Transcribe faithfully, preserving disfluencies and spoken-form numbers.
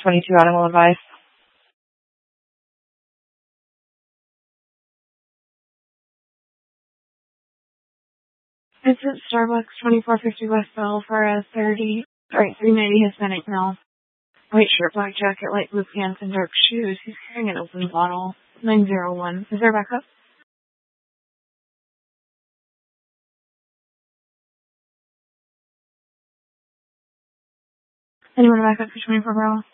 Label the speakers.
Speaker 1: twenty-two Animal Advice. It's at Starbucks, twenty-four fifty West Bell for a thirty, sorry, three ninety Hispanic male. White shirt, black jacket, light blue pants, and dark shoes. He's carrying an open bottle. nine zero one. Is there backup? Anyone back up for twenty-four Bravo?